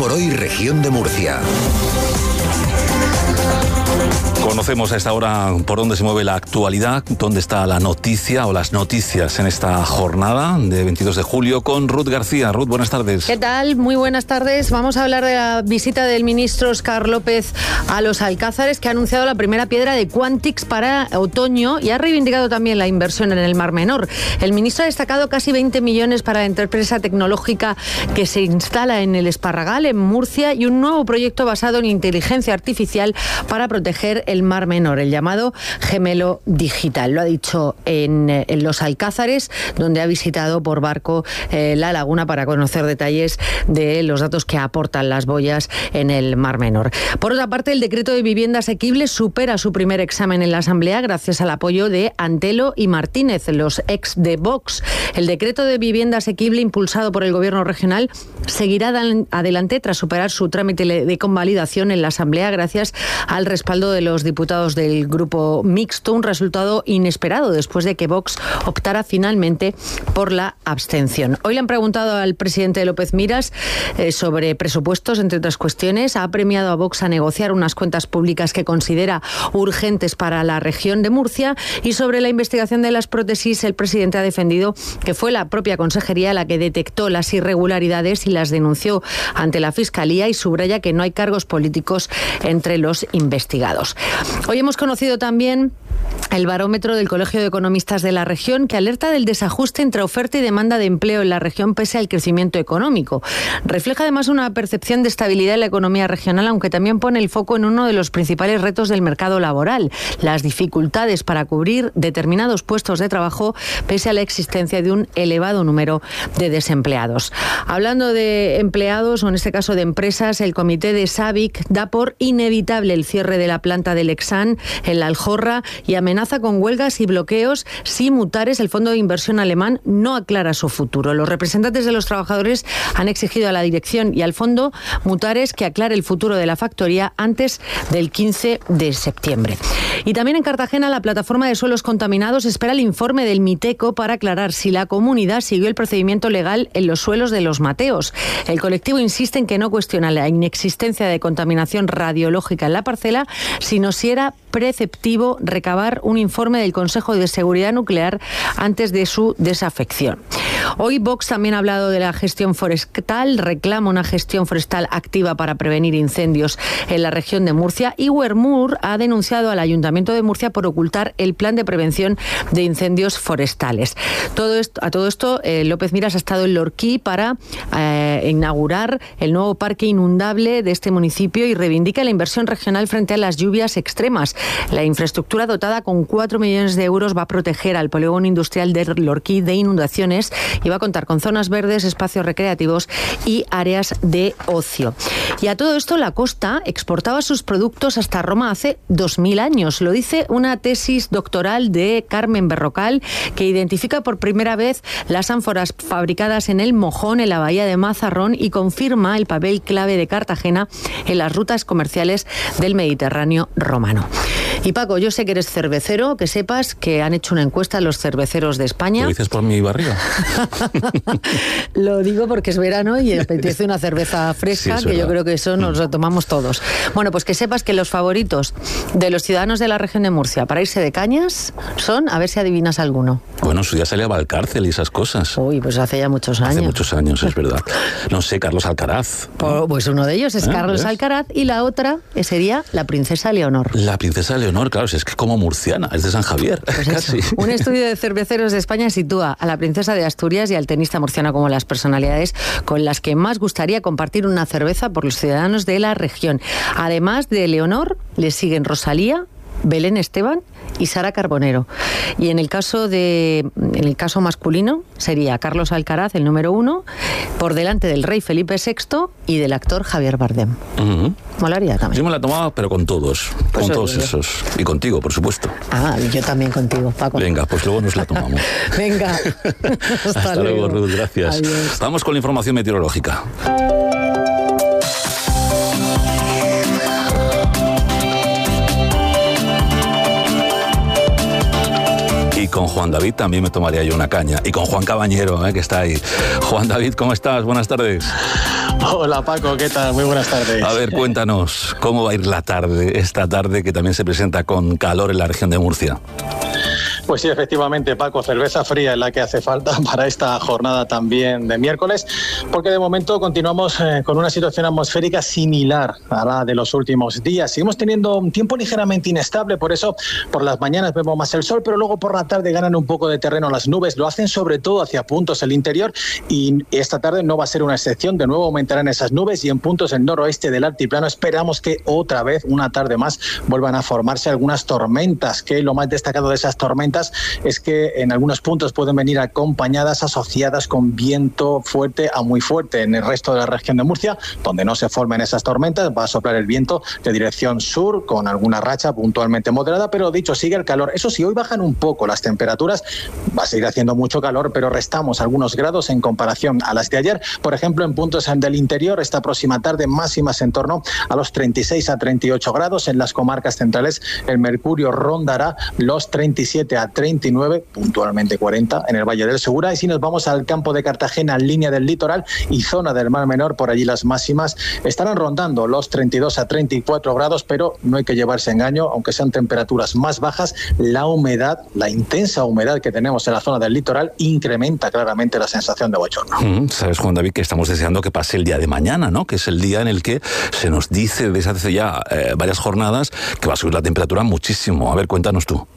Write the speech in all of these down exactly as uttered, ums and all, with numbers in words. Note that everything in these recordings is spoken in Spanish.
por hoy, región de Murcia. Conocemos a esta hora por dónde se mueve la actualidad, dónde está la noticia o las noticias en esta jornada de veintidós de julio con Ruth García. Ruth, buenas tardes. ¿Qué tal? Muy buenas tardes. Vamos a hablar de la visita del ministro Óscar López a los Alcázares, que ha anunciado la primera piedra de Quantix para otoño y ha reivindicado también la inversión en el Mar Menor. El ministro ha destacado casi veinte millones para la empresa tecnológica que se instala en el Esparragal, en Murcia, y un nuevo proyecto basado en inteligencia artificial para proteger el Mar Menor, el llamado Gemelo Digital. Lo ha dicho en, en los Alcázares, donde ha visitado por barco eh, la laguna para conocer detalles de los datos que aportan las boyas en el Mar Menor. Por otra parte, el decreto de vivienda asequible supera su primer examen en la Asamblea gracias al apoyo de Antelo y Martínez, los ex de Vox. El decreto de vivienda asequible impulsado por el Gobierno regional seguirá adelante tras superar su trámite de convalidación en la Asamblea gracias al respaldo de los diputados del grupo mixto, un resultado inesperado después de que Vox optara finalmente por la abstención. Hoy le han preguntado al presidente López Miras eh, sobre presupuestos, entre otras cuestiones. Ha premiado a Vox a negociar unas cuentas públicas que considera urgentes para la región de Murcia, y sobre la investigación de las prótesis el presidente ha defendido que fue la propia consejería la que detectó las irregularidades y las denunció ante la Fiscalía, y subraya que no hay cargos políticos entre los investigados. Hoy hemos conocido también el barómetro del Colegio de Economistas de la región, que alerta del desajuste entre oferta y demanda de empleo en la región pese al crecimiento económico. Refleja además una percepción de estabilidad en la economía regional, aunque también pone el foco en uno de los principales retos del mercado laboral: las dificultades para cubrir determinados puestos de trabajo pese a la existencia de un elevado número de desempleados. Hablando de empleados, o en este caso de empresas, el comité de SABIC da por inevitable el cierre de la planta del Exxon en la Aljorra y amenaza con huelgas y bloqueos si Mutares, el fondo de inversión alemán, no aclara su futuro. Los representantes de los trabajadores han exigido a la dirección y al fondo Mutares que aclare el futuro de la factoría antes del quince de septiembre. Y también en Cartagena, la plataforma de suelos contaminados espera el informe del Miteco para aclarar si la comunidad siguió el procedimiento legal en los suelos de Los Mateos. El colectivo insiste en que no cuestiona la inexistencia de contaminación radiológica en la parcela, sino si era preceptivo recabar un informe del Consejo de Seguridad Nuclear antes de su desafección. Hoy Vox también ha hablado de la gestión forestal, reclama una gestión forestal activa para prevenir incendios en la región de Murcia, y Wermur ha denunciado al Ayuntamiento de Murcia por ocultar el plan de prevención de incendios forestales. Todo esto, a todo esto, eh, López Miras ha estado en Lorquí para eh, inaugurar el nuevo parque inundable de este municipio y reivindica la inversión regional frente a las lluvias extremas. La infraestructura dotada con cuatro millones de euros va a proteger al polígono industrial de Lorquí de inundaciones y va a contar con zonas verdes, espacios recreativos y áreas de ocio. Y a todo esto, la costa exportaba sus productos hasta Roma hace dos mil años. Lo dice una tesis doctoral de Carmen Berrocal, que identifica por primera vez las ánforas fabricadas en el Mojón, en la bahía de Mazarrón, y confirma el papel clave de Cartagena en las rutas comerciales del Mediterráneo romano. Y Paco, yo sé que eres cervecero, que sepas que han hecho una encuesta a los cerveceros de España. ¿Lo dices por mi barriga? Lo digo porque es verano y apetece una cerveza fresca, sí, que yo creo que eso nos lo tomamos todos. Bueno, pues que sepas que los favoritos de los ciudadanos de la región de Murcia para irse de cañas son, a ver si adivinas alguno. Bueno, su día salía a Valcárcel y esas cosas. Uy, pues hace ya muchos años. Hace muchos años, es verdad. No sé, Carlos Alcaraz, ¿no? Pues uno de ellos es ¿Eh? Carlos ¿ves? Alcaraz, y la otra sería la princesa Leonor. La princesa Leonor, claro, es que es como murciana, es de San Javier, pues casi. Eso. Un estudio de cerveceros de España sitúa a la princesa de Asturias y al tenista murciano como las personalidades con las que más gustaría compartir una cerveza por los ciudadanos de la región. Además de Leonor, le siguen Rosalía, Belén Esteban y Sara Carbonero. Y en el caso de en el caso masculino sería Carlos Alcaraz, el número uno, por delante del rey Felipe sexto y del actor Javier Bardem. Uh-huh. Molaría también. Yo me la tomaba, pero con todos, pues con todos yo. esos. Y contigo, por supuesto. Ah, yo también contigo, Paco. Venga, pues luego nos la tomamos. Venga. Hasta, Hasta luego, Ruth, gracias. Adiós. Vamos con la información meteorológica. con Juan David también me tomaría yo una caña. Y con Juan Cabañero, ¿eh? que está ahí. Juan David, ¿cómo estás? Buenas tardes. Hola Paco, ¿qué tal? Muy buenas tardes. A ver, cuéntanos, ¿cómo va a ir la tarde, esta tarde que también se presenta con calor en la región de Murcia? Pues sí, efectivamente, Paco, cerveza fría es la que hace falta para esta jornada también de miércoles, porque de momento continuamos eh, con una situación atmosférica similar a la de los últimos días. Seguimos teniendo un tiempo ligeramente inestable, por eso por las mañanas vemos más el sol, pero luego por la tarde ganan un poco de terreno las nubes, lo hacen sobre todo hacia puntos del interior y esta tarde no va a ser una excepción, de nuevo aumentarán esas nubes y en puntos del noroeste del altiplano esperamos que otra vez, una tarde más, vuelvan a formarse algunas tormentas, que lo más destacado de esas tormentas es que en algunos puntos pueden venir acompañadas, asociadas con viento fuerte a muy fuerte. En el resto de la región de Murcia, donde no se formen esas tormentas, va a soplar el viento de dirección sur con alguna racha puntualmente moderada, pero dicho, sigue el calor. Eso sí, hoy bajan un poco las temperaturas, va a seguir haciendo mucho calor, pero restamos algunos grados en comparación a las de ayer. Por ejemplo, en puntos del interior, esta próxima tarde máximas en torno a los treinta y seis a treinta y ocho grados. En las comarcas centrales, el mercurio rondará los treinta y siete a treinta y nueve, puntualmente cuarenta en el Valle del Segura. Y si nos vamos al campo de Cartagena, línea del litoral y zona del Mar Menor, por allí las máximas estarán rondando los treinta y dos a treinta y cuatro grados, pero no hay que llevarse engaño, aunque sean temperaturas más bajas, la humedad, la intensa humedad que tenemos en la zona del litoral incrementa claramente la sensación de bochorno. Mm, Sabes, Juan David, que estamos deseando que pase el día de mañana, ¿no? Que es el día en el que se nos dice desde hace ya eh, varias jornadas que va a subir la temperatura muchísimo. A ver, cuéntanos tú.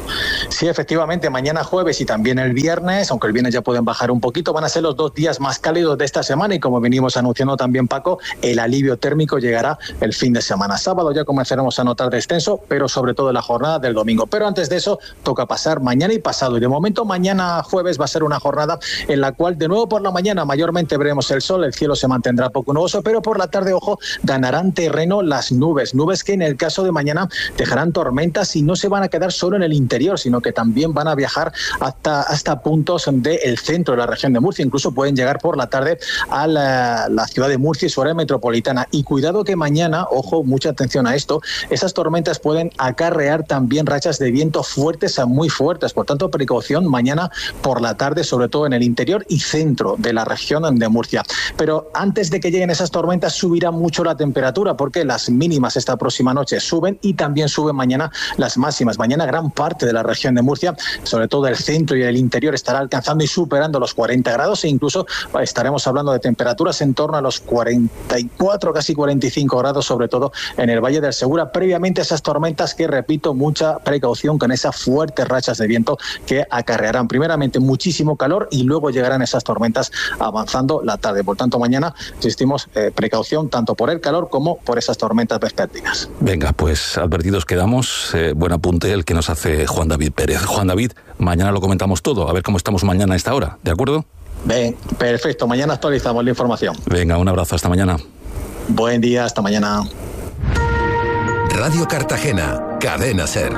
Sí, efectivamente, mañana jueves y también el viernes, aunque el viernes ya pueden bajar un poquito, van a ser los dos días más cálidos de esta semana y como venimos anunciando también, Paco, el alivio térmico llegará el fin de semana. Sábado ya comenzaremos a notar descenso, pero sobre todo en la jornada del domingo. Pero antes de eso, toca pasar mañana y pasado. Y de momento, mañana jueves va a ser una jornada en la cual, de nuevo por la mañana, mayormente veremos el sol, el cielo se mantendrá poco nuboso, pero por la tarde, ojo, ganarán terreno las nubes. Nubes que en el caso de mañana dejarán tormentas y no se van a quedar solo en el interior, sino que también van a viajar hasta, hasta puntos del centro de la región de Murcia. Incluso pueden llegar por la tarde a la, la ciudad de Murcia y su área metropolitana. Y cuidado que mañana, ojo, mucha atención a esto, esas tormentas pueden acarrear también rachas de viento fuertes a muy fuertes. Por tanto, precaución mañana por la tarde, sobre todo en el interior y centro de la región de Murcia. Pero antes de que lleguen esas tormentas, subirá mucho la temperatura, porque las mínimas esta próxima noche suben y también suben mañana las máximas. Mañana gran parte de la región de Murcia, sobre todo el centro y el interior, estará alcanzando y superando los cuarenta grados e incluso estaremos hablando de temperaturas en torno a los cuarenta y cuatro, casi cuarenta y cinco grados, sobre todo en el Valle del Segura, previamente a esas tormentas que, repito, mucha precaución con esas fuertes rachas de viento que acarrearán primeramente muchísimo calor y luego llegarán esas tormentas avanzando la tarde. Por tanto, mañana, insistimos, eh, precaución tanto por el calor como por esas tormentas vespertinas. Venga, pues advertidos quedamos. Eh, buen apunte el que nos hace Juan David Pérez. Juan David, mañana lo comentamos todo, a ver cómo estamos mañana a esta hora, ¿de acuerdo? Bien, perfecto, mañana actualizamos la información. Venga, un abrazo, hasta mañana. Buen día, hasta mañana. Radio Cartagena, Cadena Ser.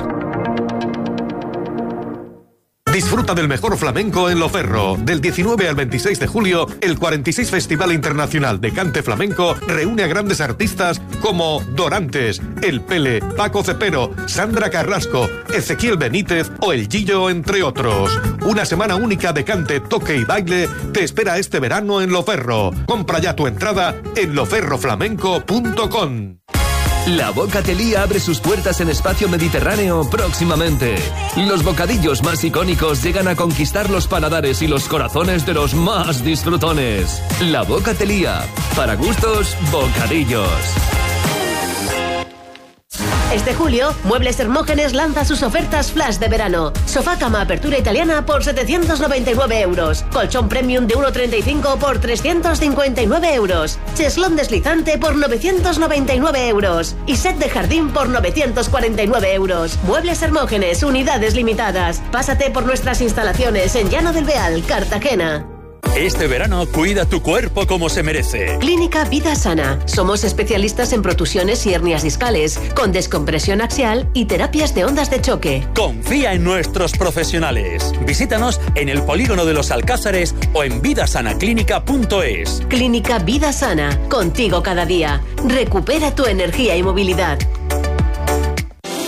Disfruta del mejor flamenco en Loferro. Del diecinueve al veintiséis de julio, el cuarenta y seis Festival Internacional de Cante Flamenco reúne a grandes artistas como Dorantes, El Pele, Paco Cepero, Sandra Carrasco, Ezequiel Benítez o El Gillo, entre otros. Una semana única de cante, toque y baile te espera este verano en Loferro. Compra ya tu entrada en loferro flamenco punto com. La Bocatelía abre sus puertas en Espacio Mediterráneo próximamente. Los bocadillos más icónicos llegan a conquistar los paladares y los corazones de los más disfrutones. La Bocatelía. Para gustos, bocadillos. Este julio, Muebles Hermógenes lanza sus ofertas flash de verano. Sofá cama apertura italiana por setecientos noventa y nueve euros. Colchón premium de uno treinta y cinco por trescientos cincuenta y nueve euros. Cheslón deslizante por novecientos noventa y nueve euros. Y set de jardín por novecientos cuarenta y nueve euros. Muebles Hermógenes, unidades limitadas. Pásate por nuestras instalaciones en Llano del Beal, Cartagena. Este verano cuida tu cuerpo como se merece. Clínica Vida Sana. Somos especialistas en protusiones y hernias discales, con descompresión axial y terapias de ondas de choque. Confía en nuestros profesionales. Visítanos en el Polígono de los Alcázares o en vida sana clínica punto es. Clínica Vida Sana. Contigo cada día. Recupera tu energía y movilidad.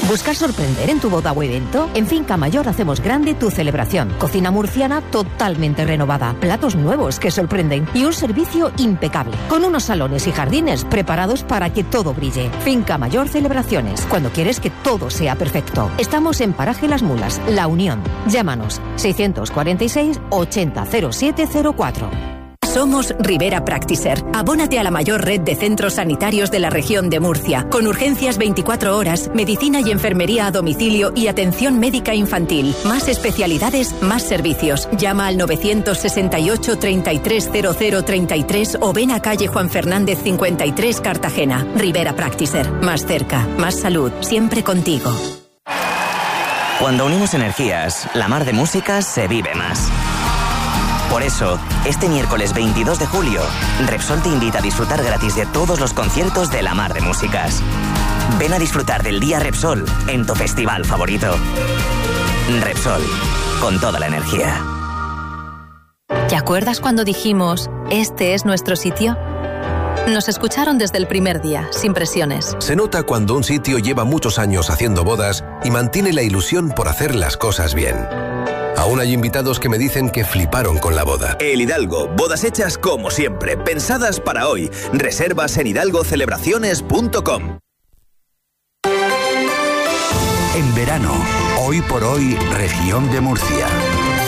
¿Buscas sorprender en tu boda o evento? En Finca Mayor hacemos grande tu celebración. Cocina murciana totalmente renovada, platos nuevos que sorprenden y un servicio impecable, con unos salones y jardines preparados para que todo brille. Finca Mayor Celebraciones, cuando quieres que todo sea perfecto. Estamos en Paraje Las Mulas, La Unión. Llámanos seiscientos cuarenta y seis ochenta cero siete cero cuatro. Somos Rivera Practiser. Abónate a la mayor red de centros sanitarios de la región de Murcia, con urgencias veinticuatro horas, medicina y enfermería a domicilio y atención médica infantil. Más especialidades, más servicios. Llama al novecientos sesenta y ocho treinta y tres cero cero treinta y tres o ven a calle Juan Fernández cincuenta y tres, Cartagena. Rivera Practiser. Más cerca, más salud, siempre contigo. Cuando unimos energías, la mar de música se vive más. Por eso, este miércoles veintidós de julio, Repsol te invita a disfrutar gratis de todos los conciertos de la Mar de Músicas. Ven a disfrutar del Día Repsol en tu festival favorito. Repsol, con toda la energía. ¿Te acuerdas cuando dijimos, este es nuestro sitio? Nos escucharon desde el primer día, sin presiones. Se nota cuando un sitio lleva muchos años haciendo bodas y mantiene la ilusión por hacer las cosas bien. Aún hay invitados que me dicen que fliparon con la boda. El Hidalgo, bodas hechas como siempre, pensadas para hoy. Reservas en hidalgo celebraciones punto com. En verano, hoy por hoy, región de Murcia.